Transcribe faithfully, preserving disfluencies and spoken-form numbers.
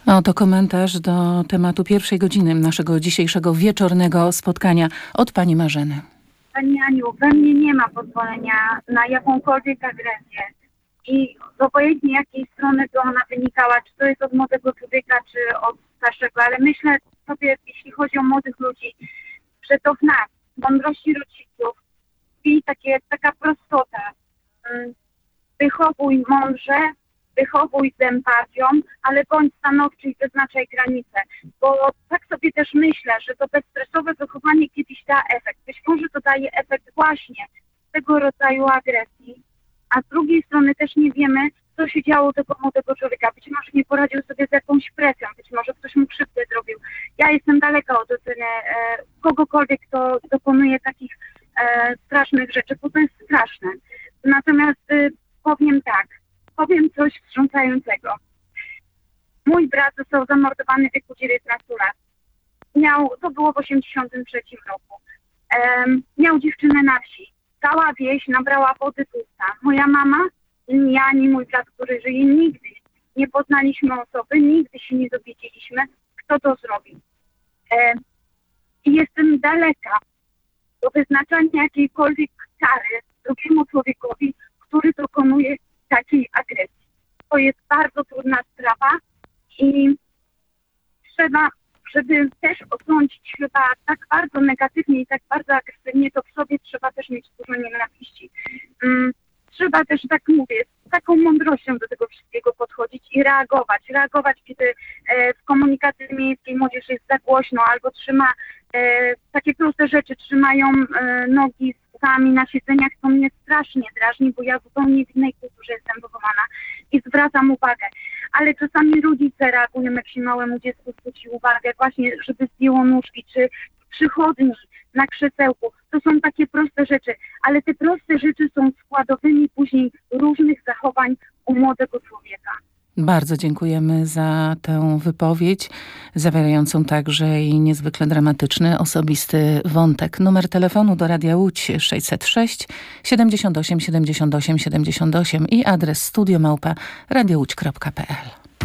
Oto komentarz do tematu pierwszej godziny naszego dzisiejszego wieczornego spotkania od pani Marzeny. Pani Aniu, we mnie nie ma pozwolenia na jakąkolwiek agresję. I obojętnie jakiej strony by ona wynikała, czy to jest od młodego człowieka, czy od starszego, ale myślę sobie, jeśli chodzi o młodych ludzi, że to w nas, mądrości rodziców, i takie, taka prostota. Wychowuj mądrze, wychowuj z empatią, ale bądź stanowczy i wyznaczaj granice. Bo tak sobie też myślę, że to bezstresowe wychowanie kiedyś da efekt. Być może to daje efekt właśnie tego rodzaju agresji, a z drugiej strony też nie wiemy, co się działo tego młodego człowieka. Być może nie poradził sobie z jakąś presją, być może ktoś mu krzywdę zrobił. Ja jestem daleka od oceny e, kogokolwiek, kto dokonuje takich e, strasznych rzeczy, bo to jest straszne. Natomiast e, powiem tak, powiem coś wstrząsającego. Mój brat został zamordowany w wieku dziewiętnastu lat. Miał, to było w osiemdziesiątym trzecim roku. E, miał dziewczynę na wsi. Cała wieś nabrała wody z usta. Moja mama, ani ja, ani mój brat, który żyje, nigdy nie poznaliśmy osoby, nigdy się nie dowiedzieliśmy, kto to zrobił. E, I jestem daleka do wyznaczania jakiejkolwiek kary drugiemu człowiekowi, który dokonuje takiej agresji. To jest bardzo trudna sprawa i trzeba, żeby też osądzić chyba tak bardzo negatywnie i tak bardzo agresywnie, to w sobie trzeba też mieć dużo nienawiści. Um, trzeba też, tak mówię, z taką mądrością do tego wszystkiego podchodzić i reagować. Reagować, kiedy e, w komunikacji miejskiej młodzież jest za głośno albo trzyma e, takie proste rzeczy, trzymają e, nogi z butami na siedzeniach, to mnie strasznie drażni, bo ja zupełnie w innej kulturze jestem wychowana i zwracam uwagę. Ale czasami rodzice reagują, jak się małemu dziecku zwróci uwagę, właśnie, żeby zdjęło nóżki, czy w przychodni, na krzesełku. To są takie proste rzeczy, ale te proste rzeczy są składowymi później różnych zachowań u młodego człowieka. Bardzo dziękujemy za tę wypowiedź, zawierającą także i niezwykle dramatyczny, osobisty wątek. Numer telefonu do Radia Łódź sześćset sześć siedemdziesiąt osiem siedemdziesiąt osiem siedemdziesiąt osiem i adres studio małpa radiołódź kropka p l.